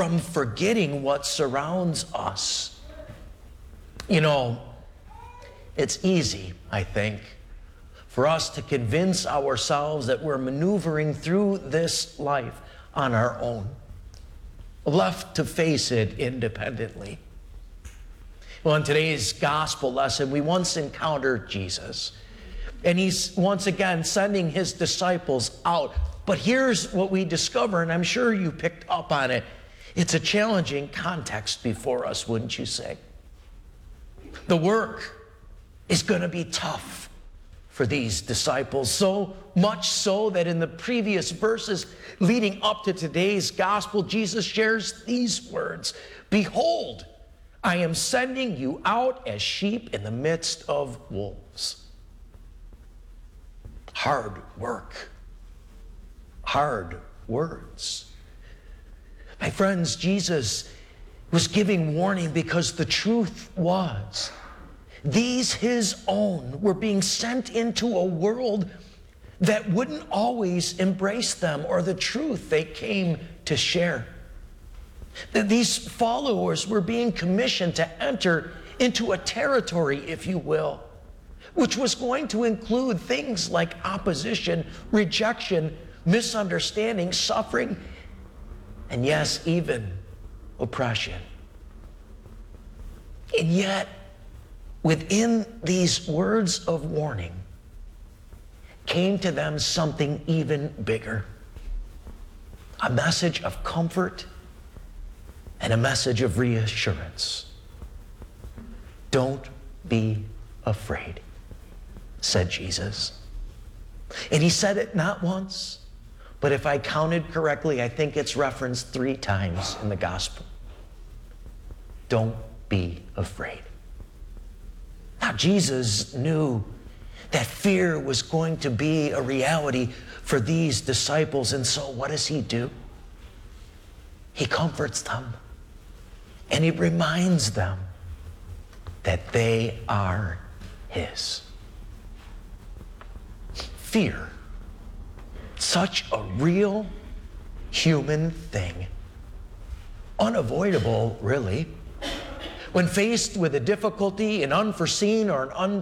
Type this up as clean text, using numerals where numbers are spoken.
from forgetting what surrounds us. You know, it's easy, I think, for us to convince ourselves that we're maneuvering through this life on our own, left to face it independently. Well, in today's gospel lesson, we once encountered Jesus, and he's once again sending his disciples out. But here's what we discover, and I'm sure you picked up on it. It's a challenging context before us, wouldn't you say? The work is going to be tough for these disciples, so much so that in the previous verses leading up to today's gospel, Jesus shares these words, "Behold, I am sending you out as sheep in the midst of wolves." Hard work. Hard words. My friends, Jesus was giving warning because the truth was, these his own were being sent into a world that wouldn't always embrace them or the truth they came to share. These followers were being commissioned to enter into a territory, if you will, which was going to include things like opposition, rejection, misunderstanding, suffering, and yes, even oppression. And yet, within these words of warning came to them something even bigger, a message of comfort and a message of reassurance. Don't be afraid, said Jesus. And he said it not once, but if I counted correctly, I think it's referenced 3 times in the gospel. Don't be afraid. Now, Jesus knew that fear was going to be a reality for these disciples, and so what does he do? He comforts them, and he reminds them that they are his. Fear, such a real human thing, unavoidable, really. When faced with a difficulty, an unforeseen or an